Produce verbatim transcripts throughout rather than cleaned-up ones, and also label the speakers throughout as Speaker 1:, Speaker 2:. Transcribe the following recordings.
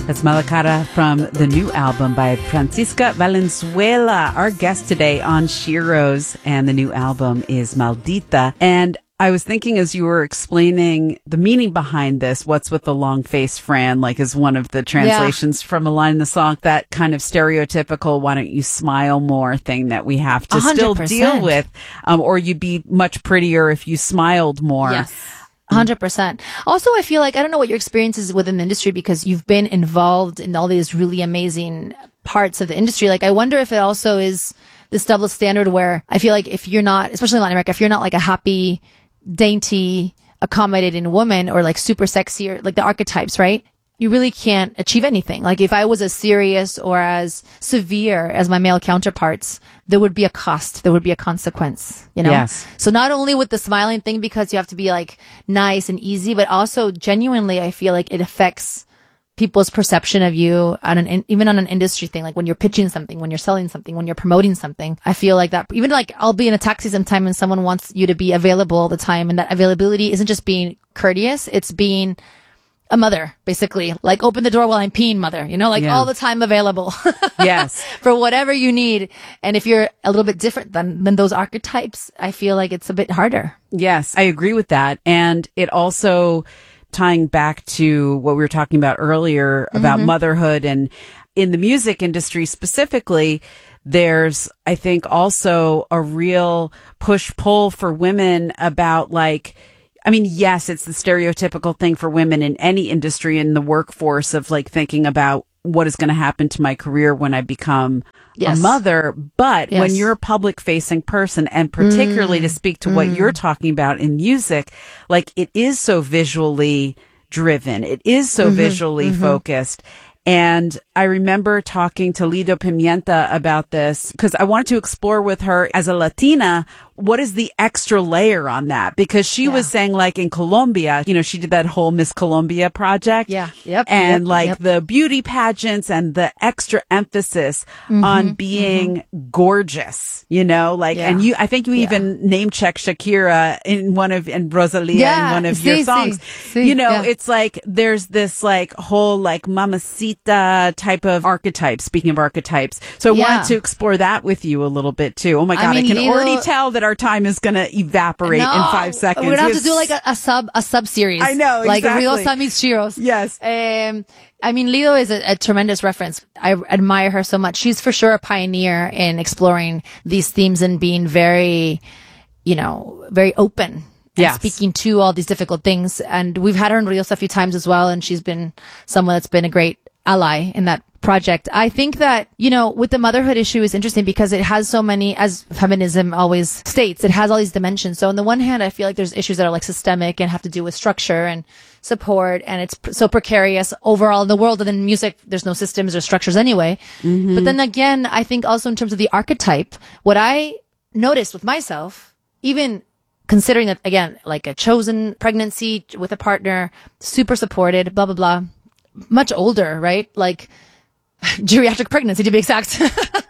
Speaker 1: That's Mala Cara from the new album by Francisca Valenzuela, our guest today on Shiros, and the new album is Maldita. And I was thinking as you were explaining the meaning behind this, what's with the long face, Fran, like is one of the translations yeah. from a line in the song, that kind of stereotypical, why don't you smile more thing that we have to
Speaker 2: one hundred percent
Speaker 1: still deal with, um, or you'd be much prettier if you smiled more.
Speaker 2: Yes. one hundred percent. Also, I feel like, I don't know what your experience is within the industry because you've been involved in all these really amazing parts of the industry. Like, I wonder if it also is this double standard where I feel like if you're not, especially in Latin America, if you're not like a happy, dainty, accommodating woman or like super sexy or like the archetypes, right? You really can't achieve anything. Like if I was as serious or as severe as my male counterparts, there would be a cost. There would be a consequence, you know?
Speaker 1: Yes.
Speaker 2: So not only with the smiling thing, because you have to be like nice and easy, but also genuinely, I feel like it affects people's perception of you on an, even on an industry thing. Like when you're pitching something, when you're selling something, when you're promoting something, I feel like that, even like I'll be in a taxi sometime and someone wants you to be available all the time. And that availability isn't just being courteous. It's being a mother, basically. Like, open the door while I'm peeing, mother. You know, like
Speaker 1: yeah.
Speaker 2: all the time available.
Speaker 1: Yes.
Speaker 2: For whatever you need. And if you're a little bit different than, than those archetypes, I feel like it's a bit harder.
Speaker 1: Yes, I agree with that. And it also, tying back to what we were talking about earlier about mm-hmm. motherhood, and in the music industry specifically, there's, I think, also a real push-pull for women about like, I mean, yes, it's the stereotypical thing for women in any industry in the workforce of like thinking about what is going to happen to my career when I become yes. a mother. But yes. when you're a public facing person, and particularly mm. to speak to mm. what you're talking about in music, like it is so visually driven. It is so mm-hmm. visually mm-hmm. focused. And I remember talking to Lido Pimienta about this because I wanted to explore with her as a Latina, what is the extra layer on that? Because she yeah. was saying like in Colombia, you know, she did that whole Miss Colombia project.
Speaker 2: Yeah. Yep.
Speaker 1: And
Speaker 2: yep,
Speaker 1: like
Speaker 2: yep.
Speaker 1: the beauty pageants and the extra emphasis mm-hmm, on being mm-hmm. gorgeous, you know, like, yeah. and you, I think you yeah. even name check Shakira in one of, and Rosalia
Speaker 2: yeah.
Speaker 1: in one of
Speaker 2: see,
Speaker 1: your songs.
Speaker 2: See, see,
Speaker 1: you know,
Speaker 2: yeah.
Speaker 1: it's like there's this like whole like mamacita type of archetype, speaking of archetypes. So I
Speaker 2: yeah.
Speaker 1: wanted to explore that with you a little bit too. Oh my God, I, mean, I can Lido, already tell that our time is going to evaporate
Speaker 2: no,
Speaker 1: in five seconds.
Speaker 2: We're going to have to do like a, a sub, a sub series.
Speaker 1: I know,
Speaker 2: like
Speaker 1: exactly.
Speaker 2: Riosa meets Shiros.
Speaker 1: Yes.
Speaker 2: Um, I mean, Lido is a, a tremendous reference. I admire her so much. She's for sure a pioneer in exploring these themes and being very, you know, very open.
Speaker 1: Yes.
Speaker 2: Speaking to all these difficult things. And we've had her in Rios a few times as well. And she's been someone that's been a great ally in that project. I think that, you know, with the motherhood issue is interesting because it has so many, as feminism always states, it has all these dimensions. So on the one hand, I feel like there's issues that are like systemic and have to do with structure and support, and it's pr- so precarious overall in the world. And in music, there's no systems or structures anyway. Mm-hmm. But then again, I think also in terms of the archetype, what I noticed with myself, even considering that, again, like a chosen pregnancy with a partner, super supported, blah, blah, blah, much older, right? Like geriatric pregnancy to be exact,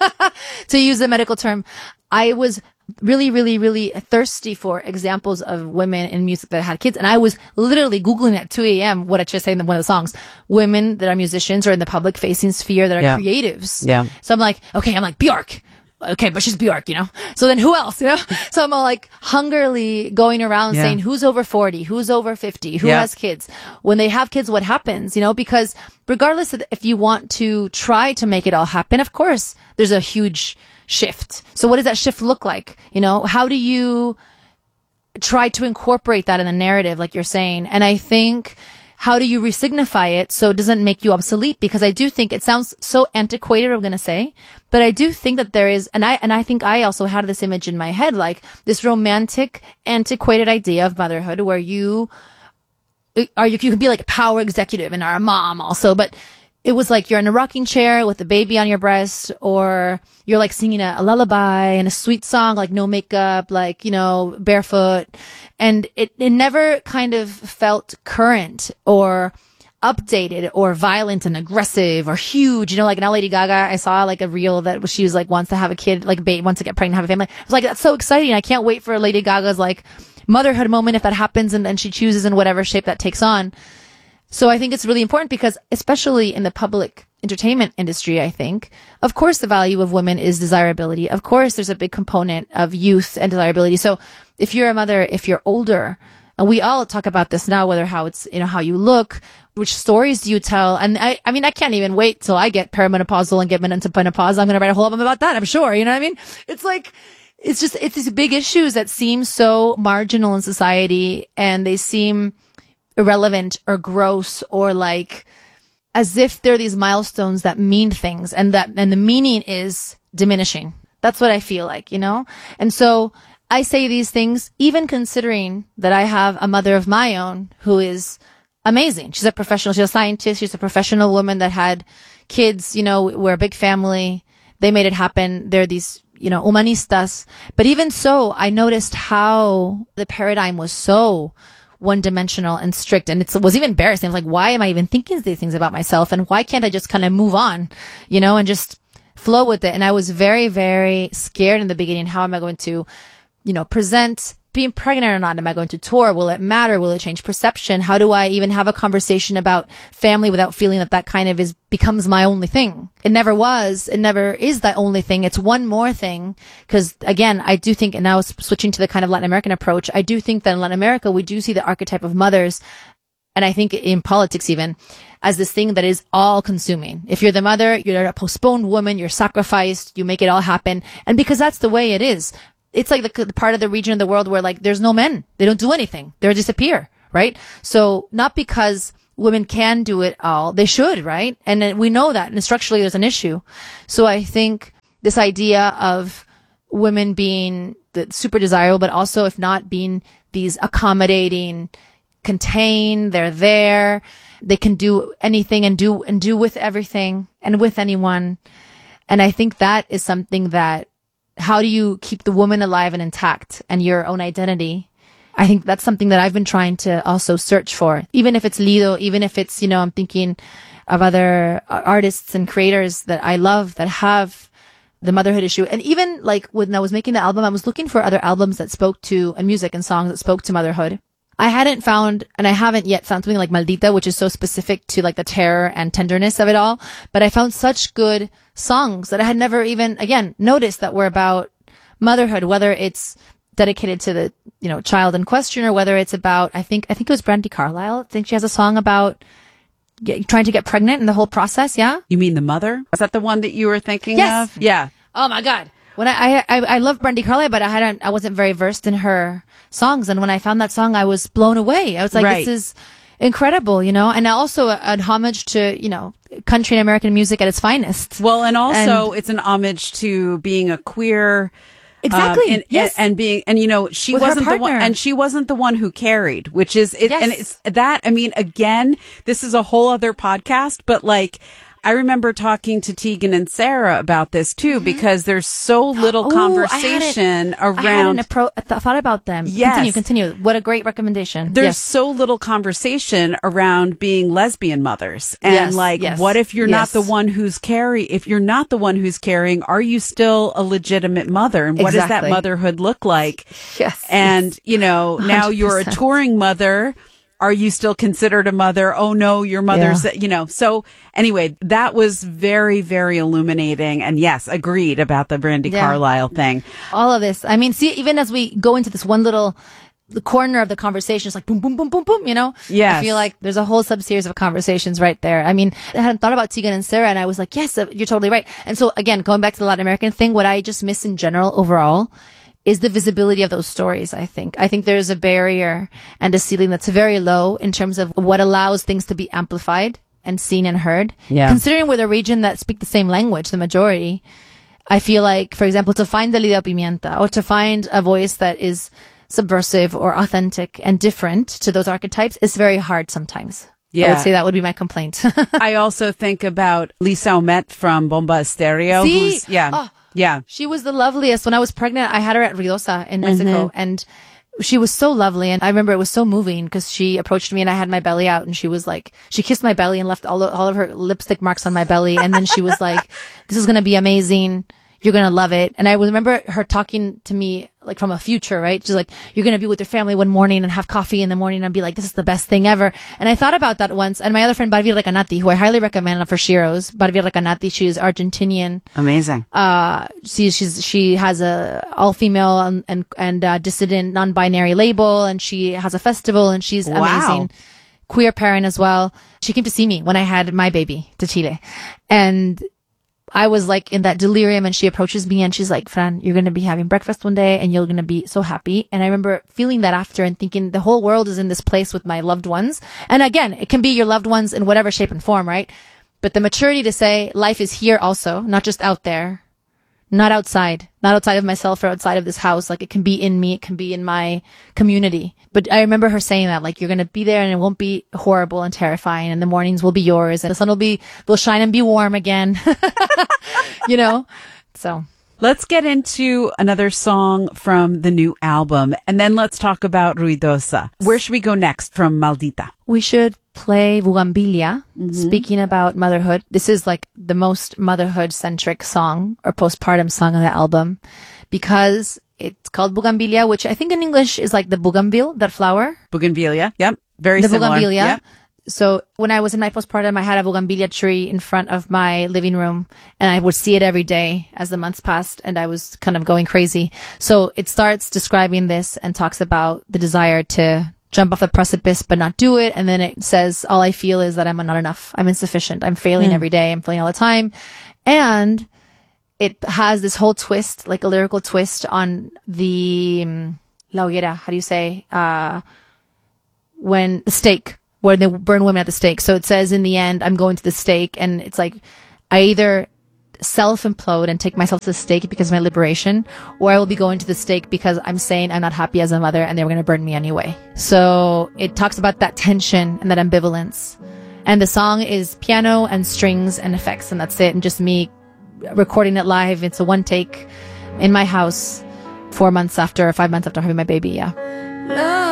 Speaker 2: to use the medical term. I was really, really, really thirsty for examples of women in music that had kids. And I was literally Googling at two a.m. what I just say in one of the songs, women that are musicians or in the public facing sphere that are
Speaker 1: yeah.
Speaker 2: creatives.
Speaker 1: Yeah.
Speaker 2: So I'm like, okay, I'm like Bjork. Okay, but she's Bjork, you know? So then who else, you know? So I'm all like hungrily going around yeah. saying who's over forty, who's over fifty, who yeah. has kids. When they have kids, what happens, you know? Because regardless of if you want to try to make it all happen, of course, there's a huge shift. So what does that shift look like? You know, how do you try to incorporate that in the narrative, like you're saying? And I think, how do you resignify it so it doesn't make you obsolete? Because I do think it sounds so antiquated, I'm going to say, but I do think that there is, and I, and I think I also had this image in my head, like this romantic, antiquated idea of motherhood where you are, you, you can be like a power executive and are a mom also, but it was like you're in a rocking chair with a baby on your breast, or you're like singing a, a lullaby and a sweet song, like no makeup, like, you know, barefoot. And it, it never kind of felt current or updated or violent and aggressive or huge. You know, like now Lady Gaga, I saw like a reel that she was like, wants to have a kid, like ba- wants to get pregnant, have a family. I was like, that's so exciting. I can't wait for Lady Gaga's like motherhood moment if that happens and, and she chooses in whatever shape that takes on. So I think it's really important because, especially in the public entertainment industry, I think, of course, the value of women is desirability. Of course, there's a big component of youth and desirability. So if you're a mother, if you're older, and we all talk about this now, whether how it's, you know, how you look, which stories do you tell? And I, I mean, I can't even wait till I get perimenopausal and get into menopause. I'm going to write a whole album about that, I'm sure. You know what I mean? It's like, it's just, it's these big issues that seem so marginal in society, and they seem irrelevant or gross, or like as if they're these milestones that mean things, and that, and the meaning is diminishing. That's what I feel like, you know? And so I say these things, even considering that I have a mother of my own who is amazing. She's a professional. She's a scientist. She's a professional woman that had kids. You know, we're a big family. They made it happen. They're these, you know, humanistas. But even so, I noticed how the paradigm was so one-dimensional and strict. And it's, it was even embarrassing. I was like, why am I even thinking these things about myself? And why can't I just kind of move on, you know, and just flow with it? And I was very, very scared in the beginning. How am I going to, you know, present being pregnant or not? Am I going to tour? Will it matter? Will it change perception? How do I even have a conversation about family without feeling that that kind of is becomes my only thing? It never was. It never is that only thing. It's one more thing. Because again, I do think, and now switching to the kind of Latin American approach, I do think that in Latin America, we do see the archetype of mothers. And I think in politics even, as this thing that is all consuming. If you're the mother, you're a postponed woman, you're sacrificed, you make it all happen. And because that's the way it is. It's like the, the part of the region of the world where like there's no men. They don't do anything. They disappear, right? So not because women can do it all. They should, right? And we know that. And structurally there's an issue. So I think this idea of women being the super desirable, but also if not being these accommodating, contained, they're there. They can do anything and do, and do with everything and with anyone. And I think that is something that, how do you keep the woman alive and intact and your own identity? I think that's something that I've been trying to also search for. Even if it's Lido, even if it's, you know, I'm thinking of other artists and creators that I love that have the motherhood issue. And even like when I was making the album, I was looking for other albums that spoke to, and music and songs that spoke to motherhood. I hadn't found, and I haven't yet found something like Maldita, which is so specific to like the terror and tenderness of it all. But I found such good songs that I had never even, again, noticed that were about motherhood, whether it's dedicated to the, you know, child in question, or whether it's about, I think, I think it was Brandi Carlile. I think she has a song about get, trying to get pregnant and the whole process. Yeah.
Speaker 1: You mean The Mother? Is that the one that you were thinking
Speaker 2: yes.
Speaker 1: of? Yeah.
Speaker 2: Oh my God. When I, I, I love Brandi Carlile, but I hadn't, I wasn't very versed in her songs. And when I found that song, I was blown away. I was like,
Speaker 1: right.
Speaker 2: This is incredible, you know, and also a, an homage to, you know, country and American music at its finest.
Speaker 1: Well, and also
Speaker 2: and,
Speaker 1: it's an homage to being a queer.
Speaker 2: Exactly.
Speaker 1: Um, and,
Speaker 2: yes.
Speaker 1: and, and being, and you know, she
Speaker 2: With
Speaker 1: wasn't the one, and she wasn't the one who carried, which is, it,
Speaker 2: yes.
Speaker 1: and it's that, I mean, again, this is a whole other podcast, but like, I remember talking to Tegan and Sarah about this too, mm-hmm. because there's so little
Speaker 2: Ooh,
Speaker 1: conversation
Speaker 2: I
Speaker 1: around.
Speaker 2: I hadn't appro- th- thought about them.
Speaker 1: Yes.
Speaker 2: Continue, continue. What a great recommendation.
Speaker 1: There's
Speaker 2: yes.
Speaker 1: so little conversation around being lesbian mothers. And
Speaker 2: yes,
Speaker 1: like,
Speaker 2: yes,
Speaker 1: what if you're
Speaker 2: yes.
Speaker 1: not the one who's carry, if you're not the one who's carrying, are you still a legitimate mother? And what
Speaker 2: exactly.
Speaker 1: does that motherhood look like?
Speaker 2: Yes.
Speaker 1: And,
Speaker 2: yes.
Speaker 1: you know, now
Speaker 2: one hundred percent.
Speaker 1: you're a touring mother. Are you still considered a mother? Oh no, your mother's, yeah. you know, so anyway, that was very, very illuminating. And yes, agreed about the Brandi yeah. Carlile thing.
Speaker 2: All of this. I mean, see, even as we go into this one little the corner of the conversation, it's like boom, boom, boom, boom, boom, you know?
Speaker 1: Yes.
Speaker 2: I feel like there's a whole sub-series of conversations right there. I mean, I hadn't thought about Tegan and Sarah, and I was like, yes, you're totally right. And so again, going back to the Latin American thing, what I just miss in general overall is the visibility of those stories, I think. I think there's a barrier and a ceiling that's very low in terms of what allows things to be amplified and seen and heard.
Speaker 1: Yeah.
Speaker 2: Considering we're the region that speak the same language, the majority, I feel like, for example, to find Dalida Pimienta or to find a voice that is subversive or authentic and different to those archetypes is very hard sometimes. Yeah. I would say that would be my complaint.
Speaker 1: I also think about Lisa Omet from Bomba Estéreo.
Speaker 2: See?
Speaker 1: Who's, yeah.
Speaker 2: Oh.
Speaker 1: Yeah.
Speaker 2: She was the loveliest. When I was pregnant, I had her at Riosa in Mexico, mm-hmm. and she was so lovely. And I remember it was so moving because she approached me and I had my belly out, and she was like, she kissed my belly and left all of, all of her lipstick marks on my belly. And then she was like, this is going to be amazing. You're going to love it. And I remember her talking to me like from a future, right? She's like, you're going to be with your family one morning and have coffee in the morning and be like, this is the best thing ever. And I thought about that once. And my other friend, Barbie Recanati, who I highly recommend for Shiros, Barbie Recanati, she's Argentinian.
Speaker 1: Amazing.
Speaker 2: Uh, she, she's, she has a all female and, and, and uh, dissident non-binary label, and she has a festival, and she's
Speaker 1: wow.
Speaker 2: amazing. Queer parent as well. She came to see me when I had my baby, to Chile. And I was like in that delirium, and she approaches me and she's like, Fran, you're going to be having breakfast one day and you're going to be so happy. And I remember feeling that after and thinking the whole world is in this place with my loved ones. And again, it can be your loved ones in whatever shape and form, right? But the maturity to say life is here also, not just out there, not outside, not outside of myself or outside of this house. Like it can be in me, it can be in my community. But I remember her saying that, like, you're going to be there and it won't be horrible and terrifying, and the mornings will be yours and the sun will be, will shine and be warm again. You know? So
Speaker 1: let's get into another song from the new album, and then let's talk about Ruidosa. Where should we go next from Maldita?
Speaker 2: We should play Bugambilia, mm-hmm. speaking about motherhood. This is like the most motherhood-centric song or postpartum song on the album, because it's called Bugambilia, which I think in English is like the bougainville, that flower.
Speaker 1: Bougainvillea, yep. Very
Speaker 2: the
Speaker 1: similar.
Speaker 2: Bougainvillea.
Speaker 1: Yep.
Speaker 2: So when I was in my postpartum, I had a bougainvillea tree in front of my living room, and I would see it every day as the months passed, and I was kind of going crazy. So it starts describing this and talks about the desire to jump off the precipice but not do it. And then it says, all I feel is that I'm not enough. I'm insufficient. I'm failing mm. every day. I'm failing all the time. And it has this whole twist, like a lyrical twist on the um, La Hoguera. How do you say? Uh, when the stake, where they burn women at the stake. So it says in the end, I'm going to the stake. And it's like, I either self-implode and take myself to the stake because of my liberation, or I will be going to the stake because I'm saying I'm not happy as a mother and they were going to burn me anyway. So it talks about that tension and that ambivalence. And the song is piano and strings and effects, and that's it. And just me recording it live. It's a one take in my house four months after, or five months after having my baby. Yeah.